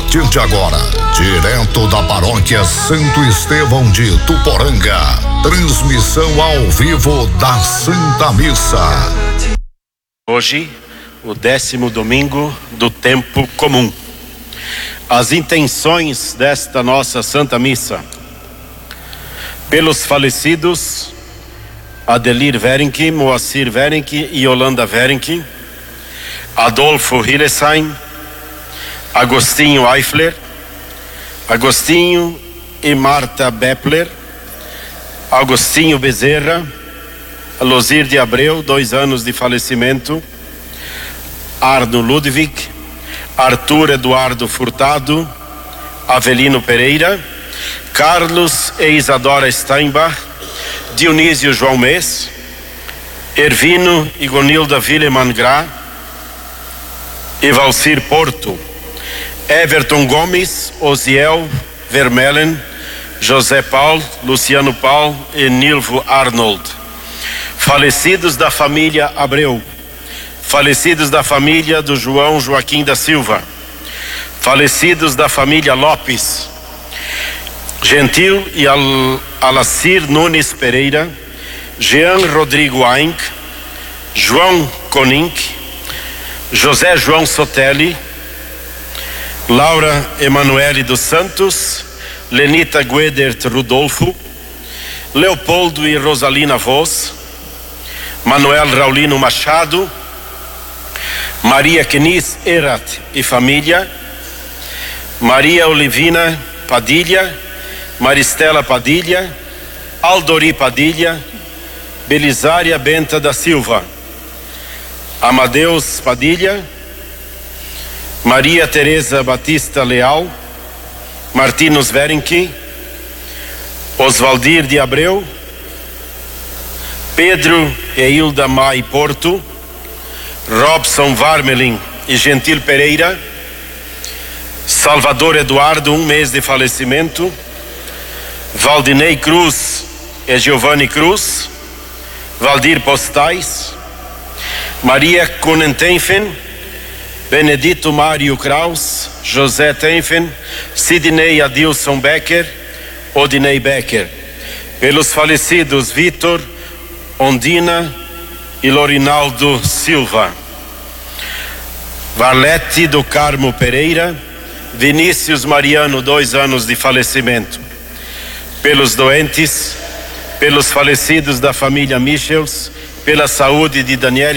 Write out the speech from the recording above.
partir de agora, direto da paróquia Santo Estevão de Ituporanga, transmissão ao vivo da Santa Missa. Hoje, o 10º domingo do tempo comum. As intenções desta nossa Santa Missa. Pelos falecidos, Adelir Werenke, Moacir Werenke e Yolanda Werenke, Adolfo Hillesheim, Agostinho Eifler, Agostinho e Marta Bepler, Agostinho Bezerra, Losir de Abreu, 2 anos de falecimento, Arno Ludwig, Arthur Eduardo Furtado, Avelino Pereira, Carlos e Isadora Steinbach, Dionísio João Mês, Ervino e Gonilda Willemann Gra, Evalcir Porto, Everton Gomes, Osiel Vermelen, José Paulo, Luciano Paulo e Nilvo Arnold. Falecidos da família Abreu, falecidos da família do João Joaquim da Silva, falecidos da família Lopes, Gentil e Alacir Nunes Pereira, Jean Rodrigo Ainck, João Conink, José João Sotelli, Laura Emanuele dos Santos, Lenita Guedert Rudolfo, Leopoldo e Rosalina Voss, Manuel Raulino Machado, Maria Kenis Erat e família, Maria Olivina Padilha, Maristela Padilha, Aldori Padilha, Belisária Benta da Silva, Amadeus Padilha, Maria Teresa Batista Leal, Martinos Werenke, Osvaldir de Abreu, Pedro e Hilda Mai Porto, Robson Varmelin e Gentil Pereira, Salvador Eduardo, 1 mês de falecimento, Valdinei Cruz e Giovanni Cruz, Valdir Postais, Maria Kunentenfen, Benedito Mário Kraus, José Tenfen, Sidney Adilson Becker, Odinei Becker. Pelos falecidos Vitor, Ondina e Lorinaldo Silva, Valete do Carmo Pereira, Vinícius Mariano, 2 anos de falecimento. Pelos doentes, pelos falecidos da família Michels, pela saúde de Daniel